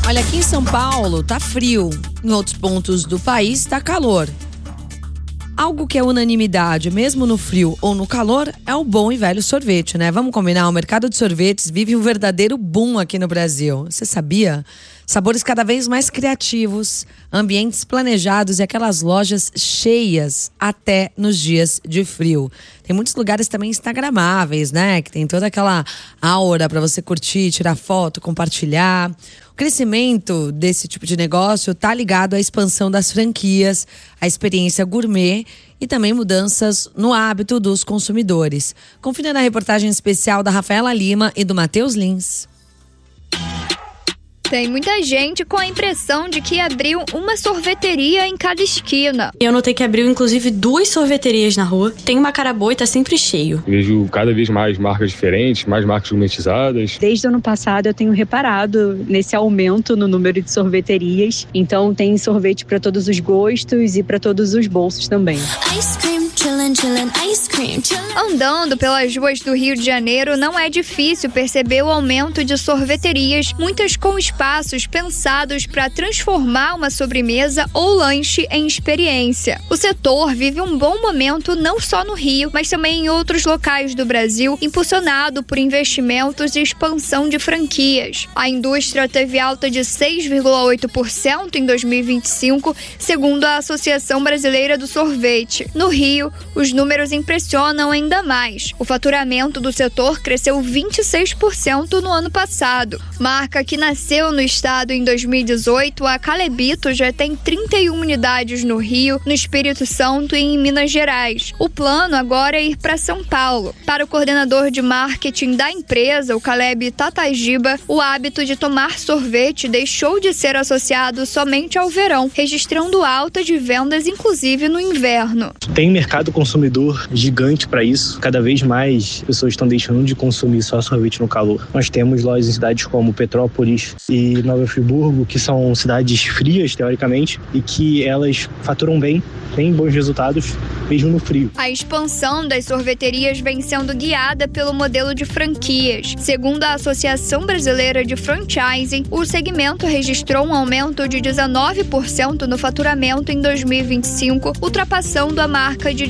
Olha, aqui em São Paulo tá frio, em outros pontos do país tá calor. Algo que é unanimidade, mesmo no frio ou no calor, é o bom e velho sorvete, né? Vamos combinar, o mercado de sorvetes vive um verdadeiro boom aqui no Brasil. Você sabia? Sabores cada vez mais criativos, ambientes planejados e aquelas lojas cheias até nos dias de frio. Tem muitos lugares também instagramáveis, né? Que tem toda aquela aura para você curtir, tirar foto, compartilhar. O crescimento desse tipo de negócio está ligado à expansão das franquias, à experiência gourmet e também mudanças no hábito dos consumidores. Confira na reportagem especial da Rafaela Lima e do Matheus Lins. Tem muita gente com a impressão de que abriu uma sorveteria em cada esquina. Eu notei que abriu inclusive 2 sorveterias na rua. Tem uma cara boa e tá sempre cheio. Vejo cada vez mais marcas diferentes, mais marcas gourmetizadas. Desde o ano passado eu tenho reparado nesse aumento no número de sorveterias. Então tem sorvete para todos os gostos e para todos os bolsos também. Ice cream, chillin', ice cream, chillin'. Andando pelas ruas do Rio de Janeiro, não é difícil perceber o aumento de sorveterias, muitas com espaços pensados para transformar uma sobremesa ou lanche em experiência. O setor vive um bom momento não só no Rio, mas também em outros locais do Brasil, impulsionado por investimentos e expansão de franquias. A indústria teve alta de 6,8% em 2025, segundo a Associação Brasileira do Sorvete. No Rio, os números impressionam ainda mais. O faturamento do setor cresceu 26% no ano passado. Marca que nasceu no estado em 2018, a Calebito já tem 31 unidades no Rio, no Espírito Santo e em Minas Gerais. O plano agora é ir para São Paulo. Para o coordenador de marketing da empresa, o Caleb Tatagiba, o hábito de tomar sorvete deixou de ser associado somente ao verão, registrando alta de vendas inclusive no inverno. Tem mercado consumidor gigante para isso. Cada vez mais pessoas estão deixando de consumir só sorvete no calor. Nós temos lojas em cidades como Petrópolis e Nova Friburgo, que são cidades frias, teoricamente, e que elas faturam bem, têm bons resultados, mesmo no frio. A expansão das sorveterias vem sendo guiada pelo modelo de franquias. Segundo a Associação Brasileira de Franchising, o segmento registrou um aumento de 19% no faturamento em 2025, ultrapassando a marca de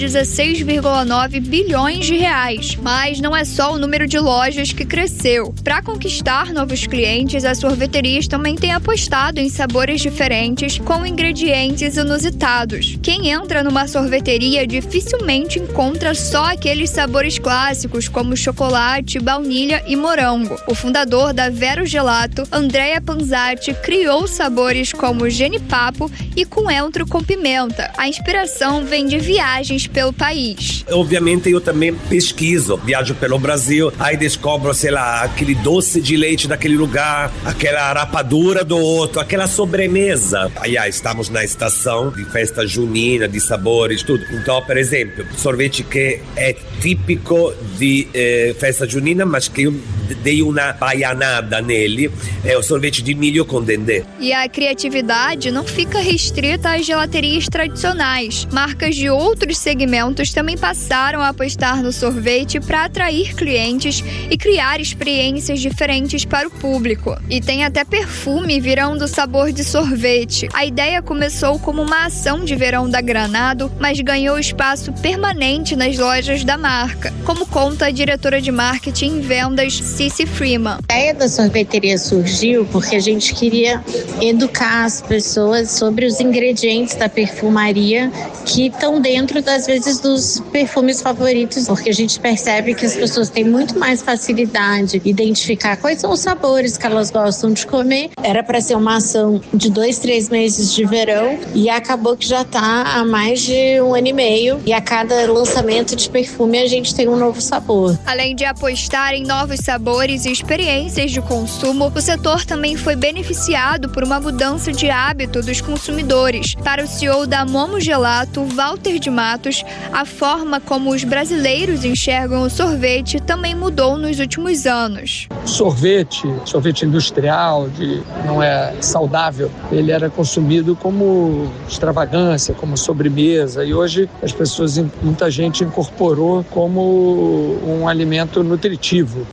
16,9 bilhões de reais. Mas não é só o número de lojas que cresceu. Para conquistar novos clientes, as sorveterias também têm apostado em sabores diferentes com ingredientes inusitados. Quem entra numa sorveteria dificilmente encontra só aqueles sabores clássicos como chocolate, baunilha e morango. O fundador da Vero Gelato, Andrea Panzatti, criou sabores como genipapo e coentro com pimenta. A inspiração vem de viagens pelo país. Obviamente eu também pesquiso, viajo pelo Brasil, aí descubro, sei lá, aquele doce de leite daquele lugar, aquela rapadura do outro, aquela sobremesa. Aí estamos na estação de festa junina, de sabores, tudo. Então, por exemplo, sorvete que é típico de festa junina, mas que eu dei uma baianada nele, é o sorvete de milho com dendê. E a criatividade não fica restrita às gelaterias tradicionais. Marcas de outros segmentos também passaram a apostar no sorvete para atrair clientes e criar experiências diferentes para o público. E tem até perfume virando sabor de sorvete. A ideia começou como uma ação de verão da Granado, mas ganhou espaço permanente nas lojas da marca, como conta a diretora de marketing e vendas, Cici Freeman. A ideia da sorveteria surgiu porque a gente queria educar as pessoas sobre os ingredientes da perfumaria que estão dentro, às vezes, dos perfumes favoritos, porque a gente percebe que as pessoas têm muito mais facilidade de identificar quais são os sabores que elas gostam de comer. Era para ser uma ação de 2-3 meses de verão e acabou que já está há mais de 1 ano e meio, e a cada lançamento de perfume a gente tem um novo sabor. Além de apostar em novos sabores e experiências de consumo, o setor também foi beneficiado por uma mudança de hábito dos consumidores. Para o CEO da Momo Gelato, Walter de Matos, a forma como os brasileiros enxergam o sorvete também mudou nos últimos anos. Sorvete industrial, não é saudável, ele era consumido como extravagância, como sobremesa, e hoje as pessoas, muita gente incorporou como um alimento nutritivo. E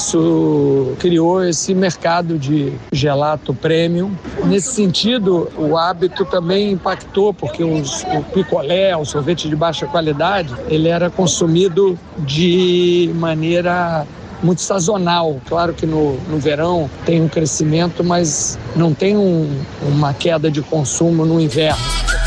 Isso criou esse mercado de gelato premium. Nesse sentido, o hábito também impactou, porque o picolé, o sorvete de baixa qualidade, ele era consumido de maneira muito sazonal. Claro que no verão tem um crescimento, mas não tem uma queda de consumo no inverno.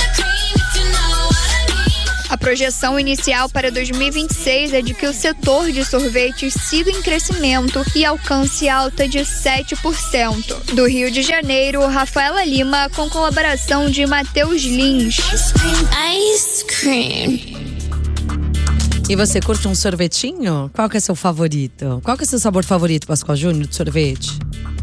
A projeção inicial para 2026 é de que o setor de sorvetes siga em crescimento e alcance alta de 7%. Do Rio de Janeiro, Rafaela Lima, com colaboração de Matheus Lins. Ice cream. E você curte um sorvetinho? Qual que é seu favorito? Qual que é seu sabor favorito, Pascoal Júnior, de sorvete?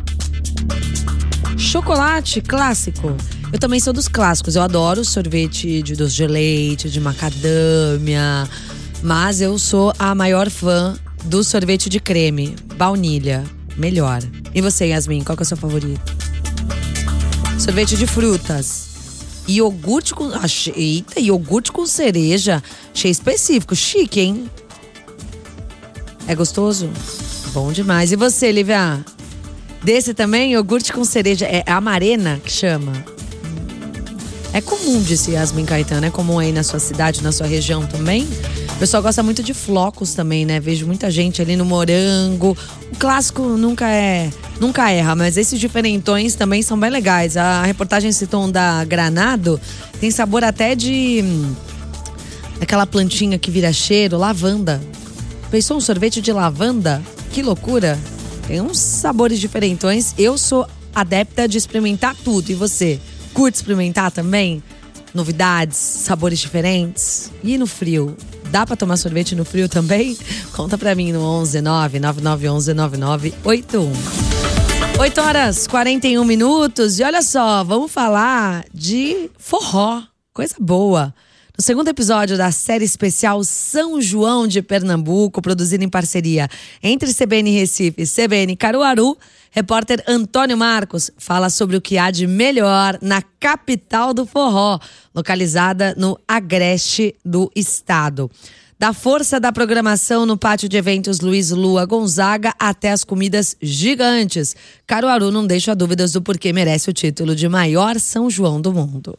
Chocolate clássico. Eu também sou dos clássicos. Eu adoro sorvete de doce de leite, de macadâmia. Mas eu sou a maior fã do sorvete de creme. Baunilha. Melhor. E você, Yasmin? Qual que é o seu favorito? Sorvete de frutas. Iogurte com... Eita, iogurte com cereja. Achei específico. Chique, hein? É gostoso? Bom demais. E você, Lívia? Desse também, iogurte com cereja. É amarena que chama? É comum, disse Yasmin Caetano. É comum aí na sua cidade, na sua região também? O pessoal gosta muito de flocos também, né? Vejo muita gente ali no morango. O clássico nunca erra, mas esses diferentões também são bem legais. A reportagem citou um da Granado. Tem sabor até de... aquela plantinha que vira cheiro, lavanda. Pensou um sorvete de lavanda? Que loucura! Tem uns sabores diferentões. Eu sou adepta de experimentar tudo. E você? Curte experimentar também? Novidades, sabores diferentes? E no frio? Dá pra tomar sorvete no frio também? Conta pra mim no 11 99911 9981. 8h41. E olha só, vamos falar de forró. Coisa boa. No segundo episódio da série especial São João de Pernambuco, produzida em parceria entre CBN Recife e CBN Caruaru, repórter Antônio Marcos fala sobre o que há de melhor na capital do forró, localizada no agreste do estado. Da força da programação no pátio de eventos Luiz Lua Gonzaga até as comidas gigantes, Caruaru não deixa dúvidas do porquê merece o título de maior São João do mundo.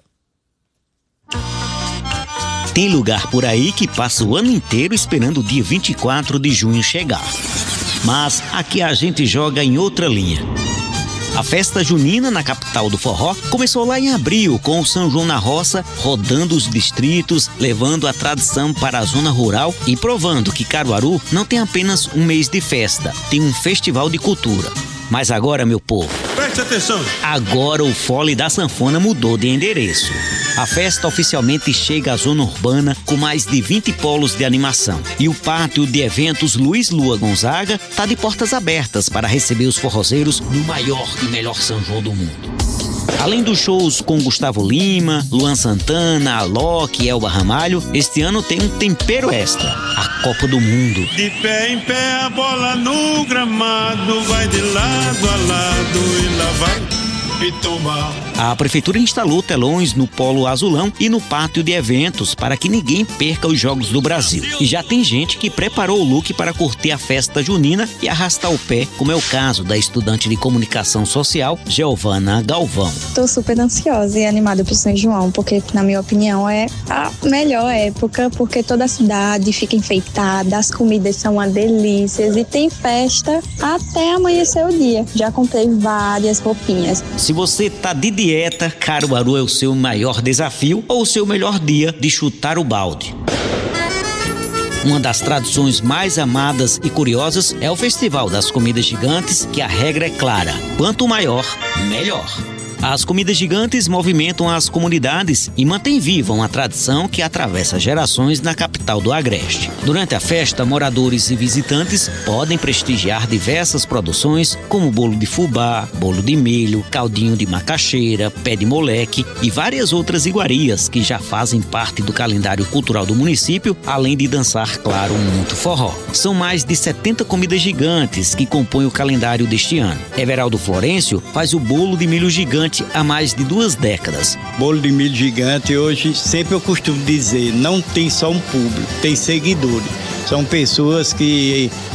Tem lugar por aí que passa o ano inteiro esperando o dia 24 de junho chegar. Mas aqui a gente joga em outra linha. A festa junina na capital do forró começou lá em abril, com o São João na Roça, rodando os distritos, levando a tradição para a zona rural e provando que Caruaru não tem apenas um mês de festa, tem um festival de cultura. Mas agora, meu povo, preste atenção. Agora o fole da sanfona mudou de endereço. A festa oficialmente chega à zona urbana com mais de 20 polos de animação. E o pátio de eventos Luiz Lua Gonzaga está de portas abertas para receber os forrozeiros no maior e melhor São João do mundo. Além dos shows com Gustavo Lima, Luan Santana, Alok e Elba Ramalho, este ano tem um tempero extra, a Copa do Mundo. De pé em pé a bola no gramado, vai de lado a lado e lá vai. A prefeitura instalou telões no Polo Azulão e no pátio de eventos para que ninguém perca os Jogos do Brasil. E já tem gente que preparou o look para curtir a festa junina e arrastar o pé, como é o caso da estudante de comunicação social, Giovana Galvão. Estou super ansiosa e animada para o São João, porque, na minha opinião, é a melhor época, porque toda a cidade fica enfeitada, as comidas são uma delícia e tem festa até amanhecer o dia. Já comprei várias roupinhas. Se você tá de dieta, Caruaru é o seu maior desafio ou o seu melhor dia de chutar o balde. Uma das tradições mais amadas e curiosas é o Festival das Comidas Gigantes, que a regra é clara: quanto maior, melhor. As comidas gigantes movimentam as comunidades e mantêm viva uma tradição que atravessa gerações na capital do Agreste. Durante a festa, moradores e visitantes podem prestigiar diversas produções como bolo de fubá, bolo de milho, caldinho de macaxeira, pé de moleque e várias outras iguarias que já fazem parte do calendário cultural do município, além de dançar, claro, muito forró. São mais de 70 comidas gigantes que compõem o calendário deste ano. Everaldo Florencio faz o bolo de milho gigante há mais de 2 décadas. Bolo de milho gigante hoje, sempre eu costumo dizer, não tem só um público, tem seguidores. São pessoas que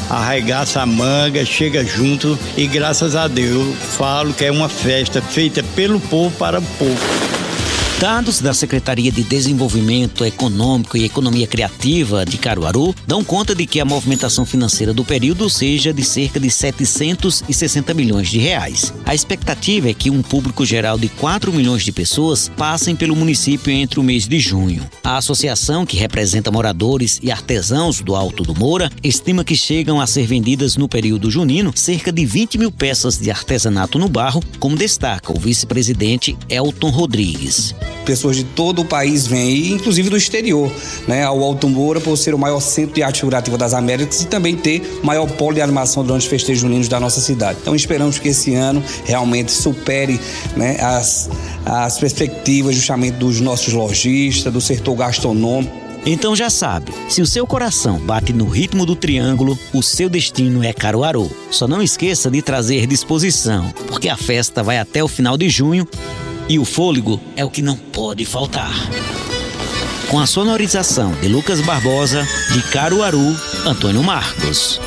arregaça a manga, chega junto e graças a Deus falo que é uma festa feita pelo povo para o povo. Dados da Secretaria de Desenvolvimento Econômico e Economia Criativa de Caruaru dão conta de que a movimentação financeira do período seja de cerca de 760 milhões de reais. A expectativa é que um público geral de 4 milhões de pessoas passem pelo município entre o mês de junho. A associação, que representa moradores e artesãos do Alto do Moura, estima que chegam a ser vendidas no período junino cerca de 20 mil peças de artesanato no barro, como destaca o vice-presidente Elton Rodrigues. Pessoas de todo o país vêm, inclusive do exterior, né, ao Alto Moura, por ser o maior centro de arte figurativa das Américas e também ter o maior polo de animação durante os festejos juninos da nossa cidade. Então esperamos que esse ano realmente supere, né, as perspectivas justamente dos nossos lojistas, do setor gastronômico. Então já sabe, se o seu coração bate no ritmo do triângulo, o seu destino é Caruaru. Só não esqueça de trazer disposição, porque a festa vai até o final de junho e o fôlego é o que não pode faltar. Com a sonorização de Lucas Barbosa, de Caruaru, Antônio Marcos.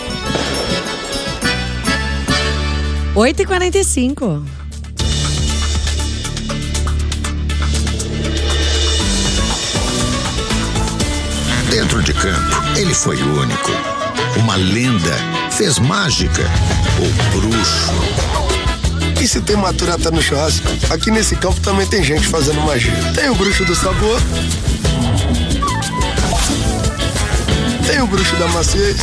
8h45. Dentro de campo, ele foi único. Uma lenda, fez mágica, o bruxo. E se tem maturata no churrasco, aqui nesse campo também tem gente fazendo magia. Tem o bruxo do sabor, tem o bruxo da maciez,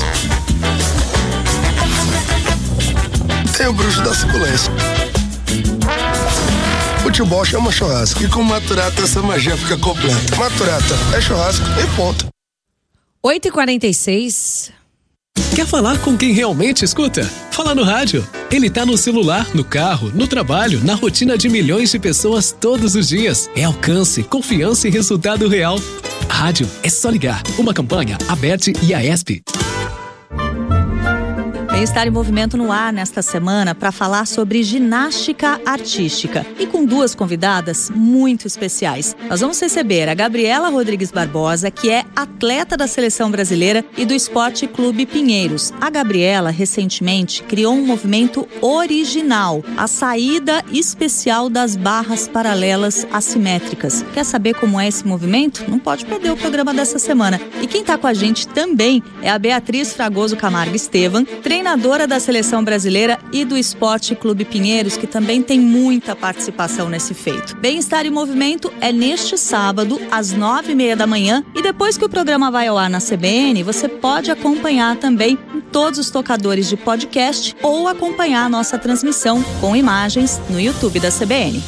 tem o bruxo da suculência. Futebol chama churrasco e com maturata essa magia fica completa. Maturata é churrasco e ponto. 8h46. Quer falar com quem realmente escuta? Fala no rádio. Ele tá no celular, no carro, no trabalho, na rotina de milhões de pessoas todos os dias. É alcance, confiança e resultado real. Rádio é só ligar. Uma campanha, Aberte e Aesp. Bem-Estar em Movimento no ar nesta semana para falar sobre ginástica artística e com duas convidadas muito especiais. Nós vamos receber a Gabriela Rodrigues Barbosa, que é atleta da Seleção Brasileira e do Esporte Clube Pinheiros. A Gabriela, recentemente, criou um movimento original, a saída especial das barras paralelas assimétricas. Quer saber como é esse movimento? Não pode perder o programa dessa semana. E quem está com a gente também é a Beatriz Fragoso Camargo Estevam, treinadora da Seleção Brasileira e do Esporte Clube Pinheiros, que também tem muita participação nesse feito. Bem-Estar em Movimento é neste sábado, às 9h30 da manhã, e depois que o programa vai ao ar na CBN, você pode acompanhar também em todos os tocadores de podcast ou acompanhar a nossa transmissão com imagens no YouTube da CBN.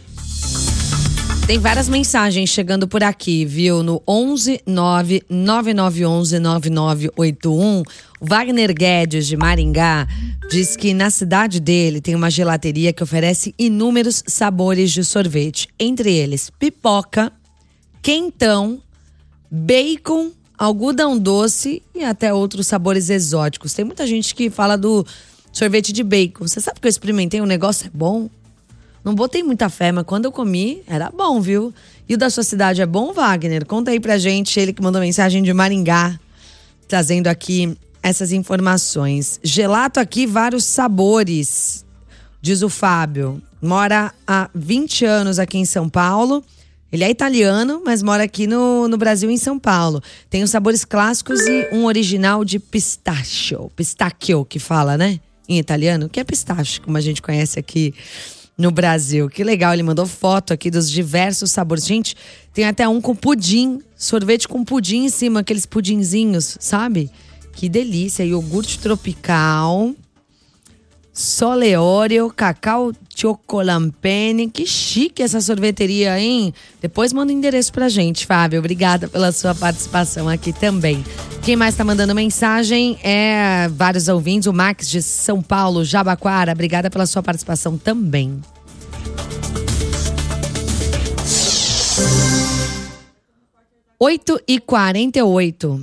Tem várias mensagens chegando por aqui, viu? No 11 99911 9981. Wagner Guedes, de Maringá, diz que na cidade dele tem uma gelateria que oferece inúmeros sabores de sorvete. Entre eles, pipoca, quentão, bacon, algodão doce e até outros sabores exóticos. Tem muita gente que fala do sorvete de bacon. Você sabe que eu experimentei, o negócio é bom? Não botei muita fé, mas quando eu comi, era bom, viu? E o da sua cidade é bom, Wagner? Conta aí pra gente, ele que mandou mensagem de Maringá, trazendo aqui essas informações. Gelato aqui, vários sabores, diz o Fábio. Mora há 20 anos aqui em São Paulo. Ele é italiano, mas mora aqui no Brasil, em São Paulo. Tem os sabores clássicos e um original de pistachio. Pistacchio, que fala, né? Em italiano, que é pistache, como a gente conhece aqui no Brasil. Que legal, ele mandou foto aqui dos diversos sabores. Gente, tem até um com pudim, sorvete com pudim em cima, aqueles pudinzinhos, sabe? Que delícia, iogurte tropical, Sole Oreo, cacau cioccolatine. Que chique essa sorveteria, hein? Depois manda o endereço pra gente, Fábio. Obrigada pela sua participação aqui também. Quem mais tá mandando mensagem é vários ouvintes. O Max de São Paulo, Jabaquara. Obrigada pela sua participação também. Oito e 48.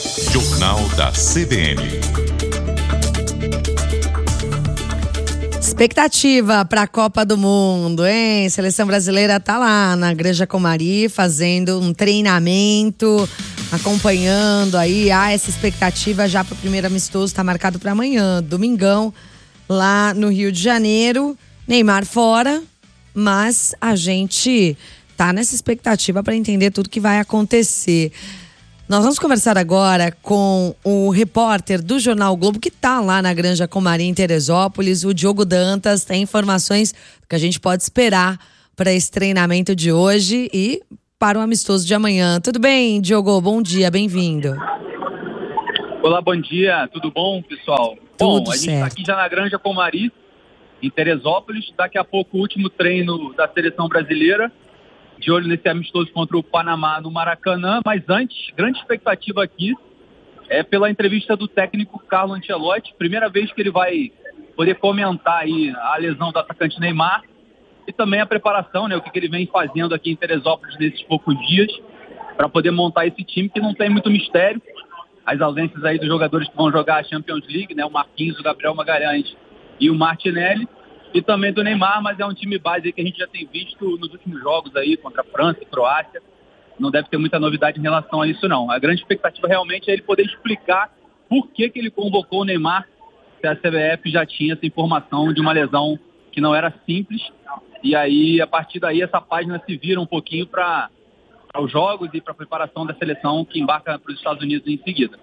Jornal da CBN. Expectativa para a Copa do Mundo, hein? Seleção brasileira tá lá na Granja Comari fazendo um treinamento, acompanhando aí. Essa expectativa já para o primeiro amistoso, está marcado para amanhã, domingão, lá no Rio de Janeiro. Neymar fora, mas a gente tá nessa expectativa para entender tudo que vai acontecer. Nós vamos conversar agora com o repórter do Jornal Globo, que está lá na Granja Comari, em Teresópolis, o Diogo Dantas. Tem informações do que a gente pode esperar para esse treinamento de hoje e para o amistoso de amanhã. Tudo bem, Diogo? Bom dia, bem-vindo. Olá, bom dia. Tudo bom, pessoal? Tudo bom, a gente certo. está aqui já na Granja Comari, em Teresópolis. Daqui a pouco o último treino da seleção brasileira, de olho nesse amistoso contra o Panamá no Maracanã. Mas antes, grande expectativa aqui é pela entrevista do técnico Carlo Ancelotti. Primeira vez que ele vai poder comentar aí a lesão do atacante Neymar e também a preparação, né, o que ele vem fazendo aqui em Teresópolis nesses poucos dias para poder montar esse time que não tem muito mistério. As ausências aí dos jogadores que vão jogar a Champions League, né, o Marquinhos, o Gabriel Magalhães e o Martinelli. E também do Neymar, mas é um time base aí que a gente já tem visto nos últimos jogos aí, contra a França e Croácia. Não deve ter muita novidade em relação a isso, não. A grande expectativa realmente é ele poder explicar por que ele convocou o Neymar, se a CBF já tinha essa informação de uma lesão que não era simples. E aí, a partir daí, essa página se vira um pouquinho para os jogos e para a preparação da seleção que embarca para os Estados Unidos em seguida.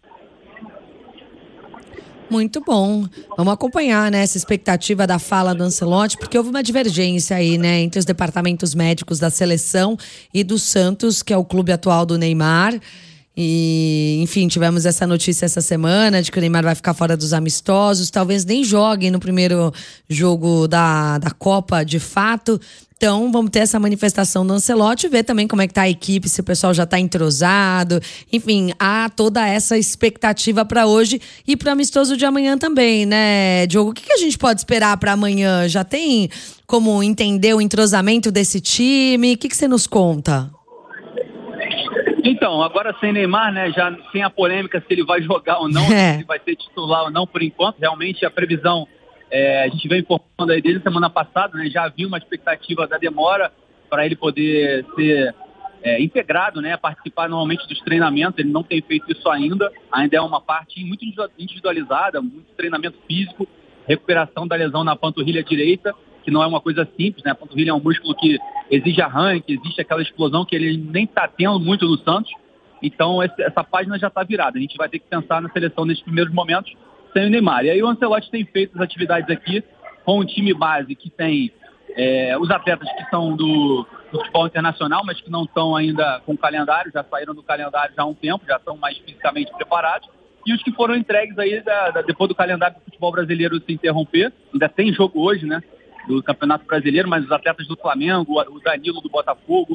Muito bom. Vamos acompanhar, né, essa expectativa da fala do Ancelotti, porque houve uma divergência aí, né, entre os departamentos médicos da seleção e do Santos, que é o clube atual do Neymar. E, enfim, tivemos essa notícia essa semana de que o Neymar vai ficar fora dos amistosos, talvez nem jogue no primeiro jogo da Copa, de fato. Então, vamos ter essa manifestação do Ancelotti, ver também como é que tá a equipe, se o pessoal já tá entrosado. Enfim, há toda essa expectativa para hoje e para o amistoso de amanhã também, né, Diogo? O que a gente pode esperar para amanhã? Já tem como entender o entrosamento desse time? O que você nos conta? Então, agora sem Neymar, né, já sem a polêmica se ele vai jogar ou não, se ele vai ser titular ou não, por enquanto, realmente a previsão, a gente veio informando aí dele semana passada, né, já havia uma expectativa da demora para ele poder ser integrado, né, participar normalmente dos treinamentos. Ele não tem feito isso ainda é uma parte muito individualizada, muito treinamento físico, recuperação da lesão na panturrilha direita, que não é uma coisa simples, né? A panturrilha é um músculo que exige arranque, existe aquela explosão que ele nem está tendo muito no Santos. Então essa página já está virada. A gente vai ter que pensar na seleção nesses primeiros momentos sem o Neymar. E aí o Ancelotti tem feito as atividades aqui com o time base que tem os atletas que são do futebol internacional, mas que não estão ainda com calendário, já saíram do calendário já há um tempo, já estão mais fisicamente preparados. E os que foram entregues aí depois do calendário do futebol brasileiro se interromper. Ainda tem jogo hoje, né, do Campeonato Brasileiro, mas os atletas do Flamengo, o Danilo do Botafogo,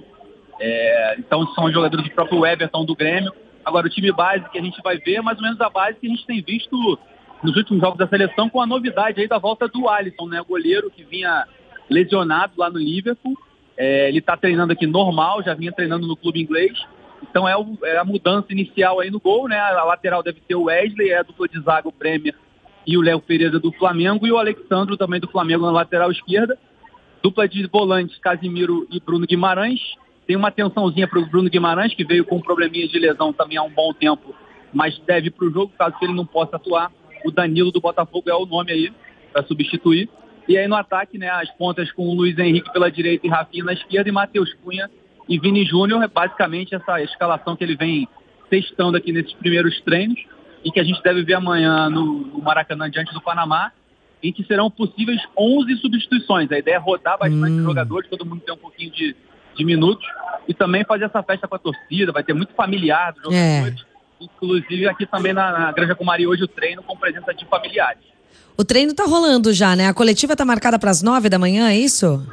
então são jogadores do próprio Everton do Grêmio. Agora o time base que a gente vai ver é mais ou menos a base que a gente tem visto nos últimos jogos da seleção, com a novidade aí da volta do Alisson, né, o goleiro que vinha lesionado lá no Liverpool. Ele está treinando aqui normal, já vinha treinando no clube inglês. Então é a mudança inicial aí no gol, né? A lateral deve ter o Wesley, a dupla de zaga, o Bremer e o Léo Pereira do Flamengo, e o Alexandro também do Flamengo na lateral esquerda. Dupla de volantes, Casimiro e Bruno Guimarães. Tem uma atençãozinha para o Bruno Guimarães, que veio com um probleminha de lesão também há um bom tempo, mas deve ir para o jogo, caso ele não possa atuar. O Danilo do Botafogo é o nome aí para substituir. E aí no ataque, né, as pontas com o Luiz Henrique pela direita e Rafinha na esquerda, e Matheus Cunha e Vini Júnior. É basicamente essa escalação que ele vem testando aqui nesses primeiros treinos, e que a gente deve ver amanhã no Maracanã diante do Panamá, em que serão possíveis 11 substituições. A ideia é rodar bastante jogadores, todo mundo tem um pouquinho de minutos, e também fazer essa festa com a torcida. Vai ter muito familiar dos jogadores, inclusive aqui também na Granja Comari hoje o treino com presença de familiares. O treino tá rolando já, né? A coletiva tá marcada para as 9 da manhã, é isso?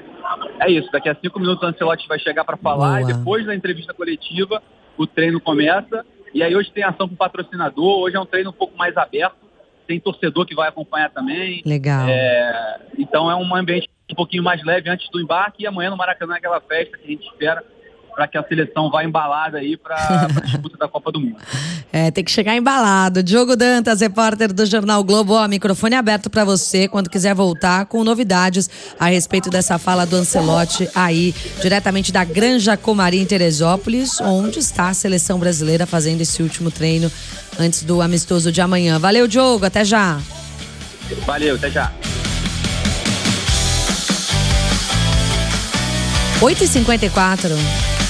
É isso, daqui a 5 minutos o Ancelotti vai chegar para falar. Boa. E depois da entrevista coletiva o treino começa. E aí hoje tem ação com o patrocinador, hoje é um treino um pouco mais aberto, tem torcedor que vai acompanhar também. Legal. Então é um ambiente um pouquinho mais leve antes do embarque, e amanhã no Maracanã é aquela festa que a gente espera para que a seleção vá embalada aí para a disputa da Copa do Mundo. Tem que chegar embalado. Diogo Dantas, repórter do Jornal Globo, microfone aberto para você quando quiser voltar com novidades a respeito dessa fala do Ancelotti aí, diretamente da Granja Comari em Teresópolis, onde está a seleção brasileira fazendo esse último treino antes do amistoso de amanhã. Valeu, Diogo, até já. Valeu, até já. 8h54.